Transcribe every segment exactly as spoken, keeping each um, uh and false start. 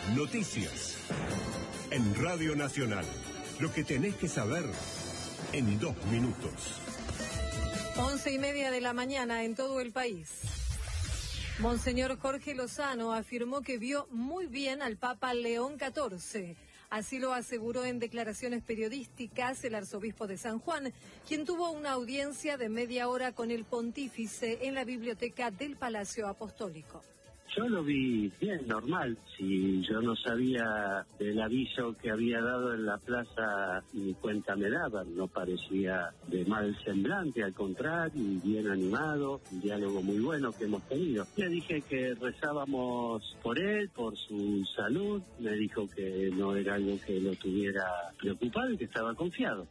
Noticias. En Radio Nacional. Lo que tenés que saber en dos minutos. Once y media de la mañana en todo el país. Monseñor Jorge Lozano afirmó que vio muy bien al Papa León catorce. Así lo aseguró en declaraciones periodísticas el arzobispo de San Juan, quien tuvo una audiencia de media hora con el pontífice en la biblioteca del Palacio Apostólico. Yo lo vi bien, normal. Si yo no sabía del aviso que había dado en la plaza, ni cuenta me daban. No parecía de mal semblante, al contrario, y bien animado. Un diálogo muy bueno que hemos tenido. Le dije que rezábamos por él, por su salud. Me dijo que no era algo que lo tuviera preocupado y que estaba confiado.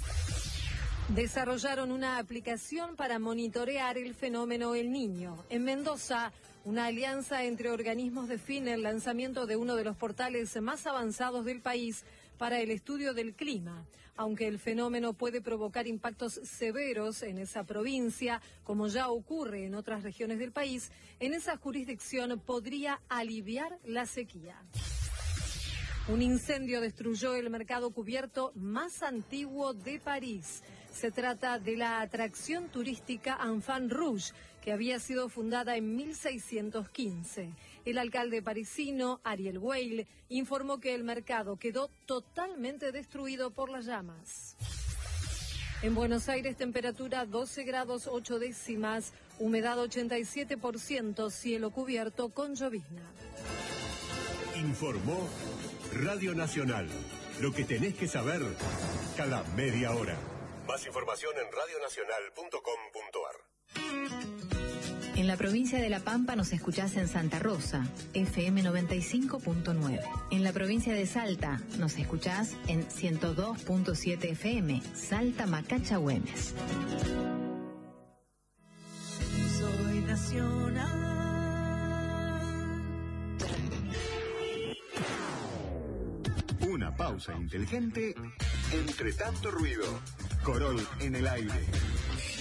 Desarrollaron una aplicación para monitorear el fenómeno El Niño. En Mendoza, una alianza entre organismos define el lanzamiento de uno de los portales más avanzados del país para el estudio del clima. Aunque el fenómeno puede provocar impactos severos en esa provincia, como ya ocurre en otras regiones del país, en esa jurisdicción podría aliviar la sequía. Un incendio destruyó el mercado cubierto más antiguo de París. Se trata de la atracción turística Enfant Rouge, que había sido fundada en mil seiscientos quince. El alcalde parisino, Ariel Weil, informó que el mercado quedó totalmente destruido por las llamas. En Buenos Aires, temperatura doce grados ocho décimas, humedad ochenta y siete por ciento, cielo cubierto con llovizna. Informó Radio Nacional. Lo que tenés que saber cada media hora. Más información en radio nacional punto com punto ar. En la provincia de La Pampa nos escuchás en Santa Rosa, F M noventa y cinco punto nueve. En la provincia de Salta nos escuchás en ciento dos punto siete F M, Salta Macacha Güemes. Soy nacional. Una pausa inteligente entre tanto ruido. Corol en el aire.